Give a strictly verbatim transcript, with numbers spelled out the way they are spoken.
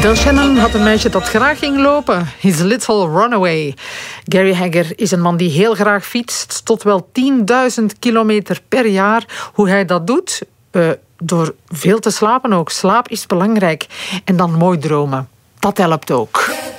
Del Shannon had een meisje dat graag ging lopen. His Little Runaway. Gary Hegger is een man die heel graag fietst. Tot wel tienduizend kilometer per jaar. Hoe hij dat doet? Uh, door veel te slapen ook. Slaap is belangrijk. En dan mooi dromen. Dat helpt ook.